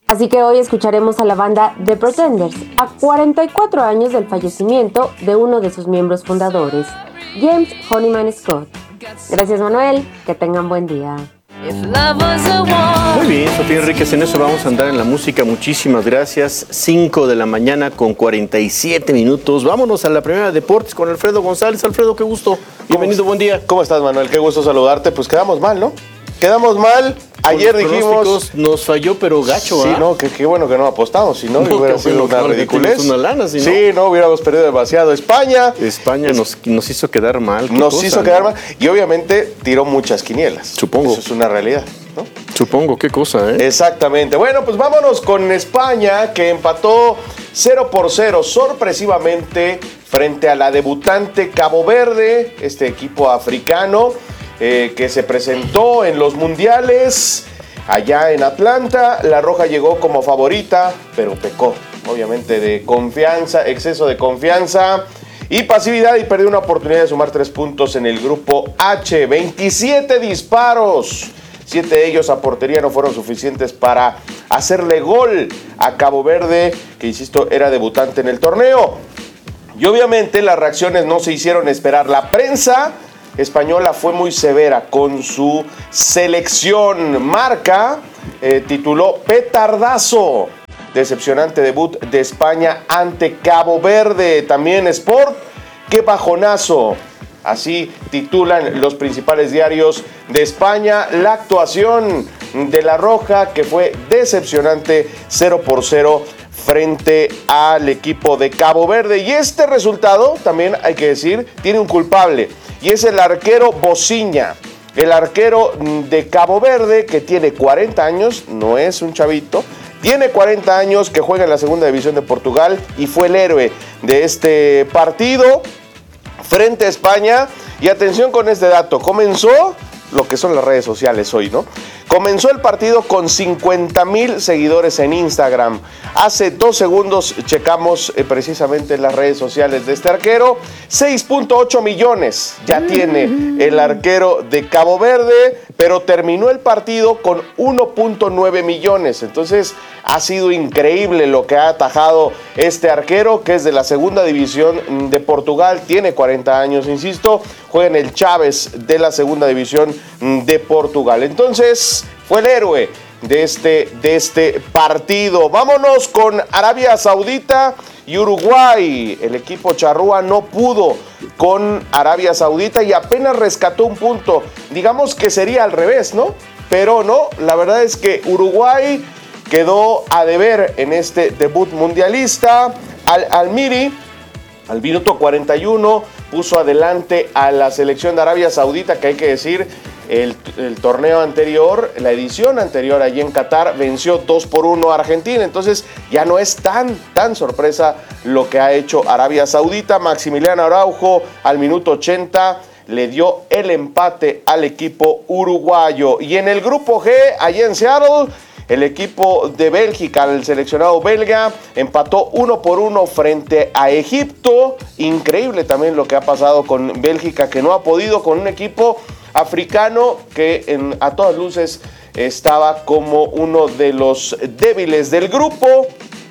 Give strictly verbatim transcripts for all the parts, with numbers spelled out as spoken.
Así que hoy escucharemos a la banda The Pretenders, a cuarenta y cuatro años del fallecimiento de uno de sus miembros fundadores, James Honeyman Scott. Gracias, Manuel, que tengan buen día. Muy bien, Sofía Enríquez, en eso vamos a andar en la música. Muchísimas gracias. cinco de la mañana con cuarenta y siete minutos. Vámonos a la primera de deportes con Alfredo González. Alfredo, qué gusto. Bienvenido, buen día. ¿Cómo estás, Manuel? Qué gusto saludarte. Pues quedamos mal, ¿no? Quedamos mal. Ayer dijimos... Nos falló, pero gacho, Sí, ¿eh? no, qué bueno que no apostamos, si no, no hubiera sido una ridiculez. Una lana, si no. Sí, no, hubiéramos perdido demasiado. España... España es, nos, nos hizo quedar mal. Nos cosa, hizo ¿no? quedar mal. Y obviamente tiró muchas quinielas. Supongo. Eso es una realidad, ¿no? Supongo, qué cosa, ¿eh? Exactamente. Bueno, pues vámonos con España, que empató cero por cero sorpresivamente frente a la debutante Cabo Verde, este equipo africano eh, que se presentó en los mundiales allá en Atlanta. La Roja llegó como favorita, pero pecó, obviamente, de confianza, exceso de confianza y pasividad, y perdió una oportunidad de sumar tres puntos en el grupo H. veintisiete disparos. Siete de ellos a portería no fueron suficientes para hacerle gol a Cabo Verde, que, insisto, era debutante en el torneo. Y obviamente las reacciones no se hicieron esperar. La prensa española fue muy severa con su selección. Marca eh, tituló Petardazo. Decepcionante debut de España ante Cabo Verde. También Sport, qué bajonazo. Así titulan los principales diarios de España la actuación de La Roja, que fue decepcionante, cero por cero frente al equipo de Cabo Verde. Y este resultado, también hay que decir, tiene un culpable, y es el arquero Bociña, el arquero de Cabo Verde, que tiene cuarenta años, no es un chavito, tiene cuarenta años, que juega en la segunda división de Portugal y fue el héroe de este partido frente a España. Y atención con este dato, comenzó lo que son las redes sociales hoy, ¿no? Comenzó el partido con cincuenta mil seguidores en Instagram. Hace dos segundos checamos eh, precisamente las redes sociales de este arquero. seis punto ocho millones ya tiene el arquero de Cabo Verde, pero terminó el partido con uno punto nueve millones. Entonces ha sido increíble lo que ha atajado este arquero, que es de la segunda división de Portugal. Tiene cuarenta años, insisto, juega en el Chaves de la segunda división de Portugal. Entonces fue el héroe de este, de este partido. Vámonos con Arabia Saudita y Uruguay. El equipo charrúa no pudo con Arabia Saudita y apenas rescató un punto. Digamos que sería al revés, ¿no? Pero no, la verdad es que Uruguay quedó a deber en este debut mundialista. Al-Almiri, al minuto cuarenta y uno, puso adelante a la selección de Arabia Saudita, que hay que decir, el, el torneo anterior, la edición anterior allí en Qatar, venció dos por uno a Argentina. Entonces ya no es tan, tan sorpresa lo que ha hecho Arabia Saudita. Maximiliano Araujo al minuto ochenta le dio el empate al equipo uruguayo. Y en el grupo G, allá en Seattle, el equipo de Bélgica, el seleccionado belga, empató uno por uno frente a Egipto. Increíble también lo que ha pasado con Bélgica, que no ha podido con un equipo africano que en, a todas luces estaba como uno de los débiles del grupo.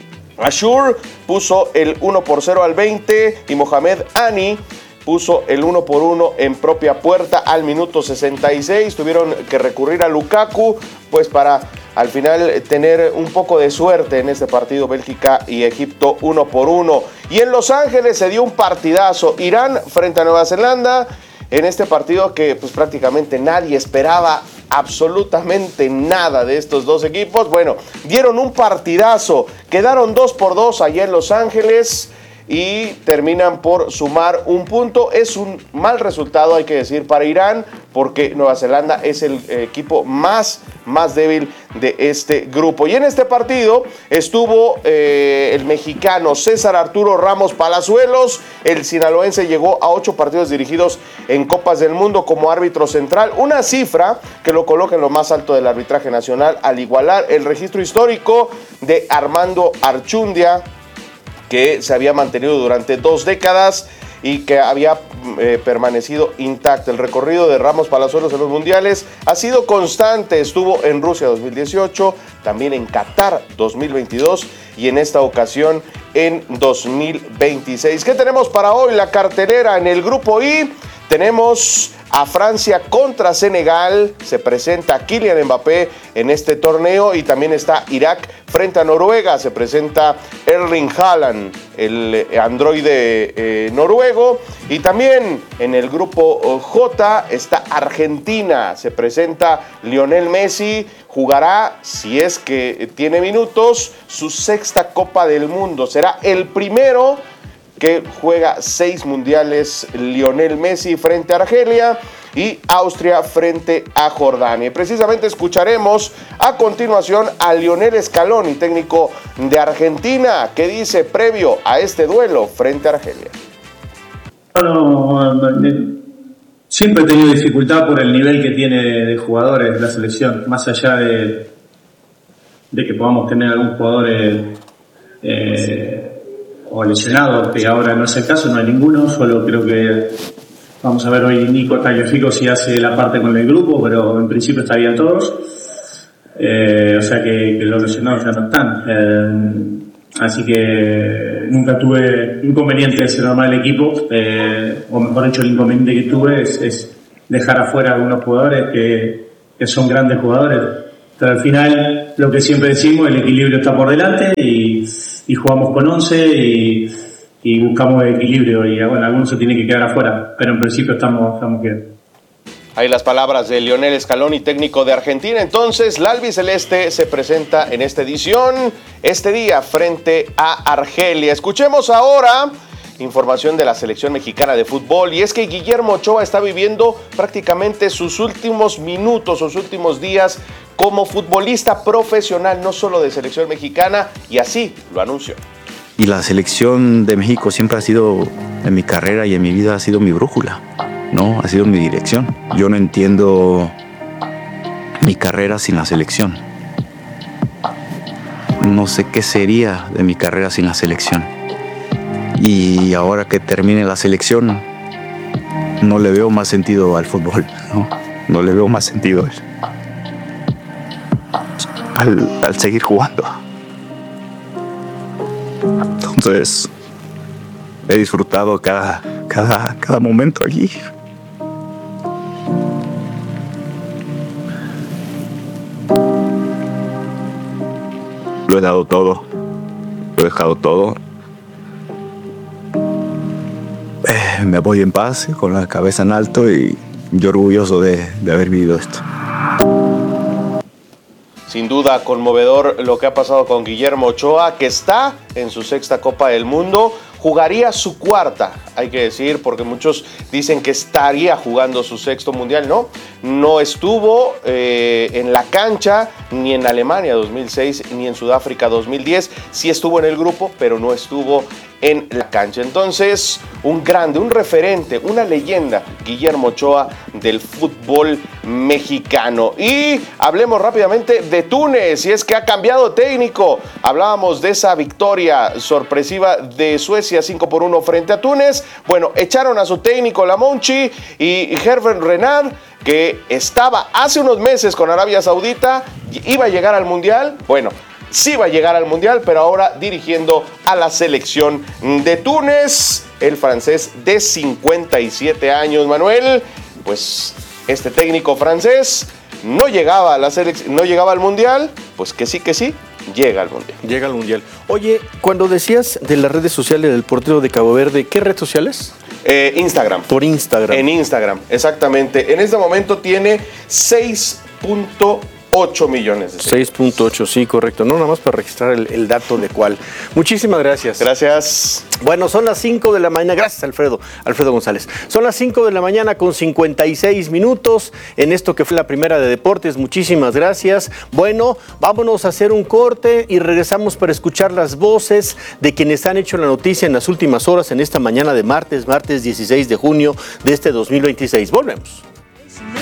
Ashur puso el uno por cero al veinte y Mohamed Ani puso el uno por uno en propia puerta al minuto sesenta y seis. Tuvieron que recurrir a Lukaku pues para al final tener un poco de suerte en este partido. Bélgica y Egipto uno por uno. Y en Los Ángeles se dio un partidazo. Irán frente a Nueva Zelanda. En este partido que pues prácticamente nadie esperaba absolutamente nada de estos dos equipos. Bueno, dieron un partidazo. Quedaron dos por dos allá en Los Ángeles y terminan por sumar un punto. Es un mal resultado, hay que decir, para Irán, porque Nueva Zelanda es el equipo más, más débil de este grupo. Y en este partido estuvo eh, el mexicano César Arturo Ramos Palazuelos. El sinaloense llegó a ocho partidos dirigidos en Copas del Mundo como árbitro central, una cifra que lo coloca en lo más alto del arbitraje nacional, al igualar el registro histórico de Armando Archundia, que se había mantenido durante dos décadas. y que había eh, permanecido intacta. El recorrido de Ramos Palazuelos en los mundiales ha sido constante. Estuvo en Rusia dos mil dieciocho, también en Qatar dos mil veintidós y en esta ocasión en dos mil veintiséis. ¿Qué tenemos para hoy? La cartelera en el grupo I. Tenemos a Francia contra Senegal, se presenta Kylian Mbappé en este torneo, y también está Irak frente a Noruega, se presenta Erling Haaland, el androide eh, noruego, y también en el grupo J está Argentina, se presenta Lionel Messi, jugará, si es que tiene minutos, su sexta Copa del Mundo, será el primero que juega seis mundiales Lionel Messi frente a Argelia y Austria frente a Jordania. Y precisamente escucharemos a continuación a Lionel Scaloni, técnico de Argentina, que dice previo a este duelo frente a Argelia. Bueno, siempre he tenido dificultad por el nivel que tiene de jugadores la selección, más allá de, de que podamos tener algún jugador eh, eh, o lesionado, que ahora no es el caso, no hay ninguno, solo creo que vamos a ver hoy Nico Tagliafico si hace la parte con el grupo, pero en principio estarían todos, eh, o sea que, que los lesionados ya no están, eh, así que nunca tuve inconveniente de ser normal el equipo, eh, o mejor dicho, el inconveniente que tuve es, es dejar afuera a algunos jugadores que, que son grandes jugadores, pero al final lo que siempre decimos, el equilibrio está por delante y y jugamos con once y, y buscamos equilibrio, y bueno, algunos se tienen que quedar afuera, pero en principio estamos, estamos bien. Ahí las palabras de Lionel Scaloni, técnico de Argentina. Entonces, la albiceleste se presenta en esta edición, este día, frente a Argelia. Escuchemos ahora información de la selección mexicana de fútbol, y es que Guillermo Ochoa está viviendo prácticamente sus últimos minutos, sus últimos días como futbolista profesional, no solo de selección mexicana, y así lo anunció. Y la selección de México siempre ha sido, en mi carrera y en mi vida, ha sido mi brújula, ¿no? Ha sido mi dirección. Yo no entiendo mi carrera sin la selección. No sé qué sería de mi carrera sin la selección. Y ahora que termine la selección, no le veo más sentido al fútbol, ¿no? No le veo más sentido al, al seguir jugando. Entonces, he disfrutado cada, cada, cada momento allí. Lo he dado todo, lo he dejado todo. Eh, me voy en paz, con la cabeza en alto y yo orgulloso de, de haber vivido esto. Sin duda, conmovedor lo que ha pasado con Guillermo Ochoa, que está en su sexta Copa del Mundo. Jugaría su cuarta, hay que decir, porque muchos dicen que estaría jugando su sexto mundial. No, no estuvo eh, en la cancha ni en Alemania dos mil seis ni en Sudáfrica dos mil diez. Sí estuvo en el grupo, pero no estuvo en la cancha. Entonces, un grande, un referente, una leyenda, Guillermo Ochoa del fútbol mexicano. Y hablemos rápidamente de Túnez, y es que ha cambiado técnico. Hablábamos de esa victoria sorpresiva de Suecia cinco por uno frente a Túnez. Bueno, echaron a su técnico Lamonchi, y Herbert Renard, que estaba hace unos meses con Arabia Saudita, iba a llegar al Mundial. Bueno, sí va a llegar al Mundial, pero ahora dirigiendo a la selección de Túnez, el francés de cincuenta y siete años, Manuel. Pues este técnico francés no llegaba a la selección, no llegaba al Mundial, pues que sí, que sí, llega al Mundial. Llega al Mundial. Oye, cuando decías de las redes sociales del portero de Cabo Verde, ¿qué red sociales? Eh, Instagram. Por Instagram. En Instagram, exactamente. En este momento tiene seis punto ocho millones de seis punto ocho, sí, correcto. No, nada más para registrar el, el dato de cuál. Muchísimas gracias. Gracias. Bueno, son las cinco de la mañana. Gracias, Alfredo. Alfredo González. Son las cinco de la mañana con cincuenta y seis minutos en esto que fue la primera de deportes. Muchísimas gracias. Bueno, vámonos a hacer un corte y regresamos para escuchar las voces de quienes han hecho la noticia en las últimas horas en esta mañana de martes, martes dieciséis de junio de este dos mil veintiséis. Volvemos.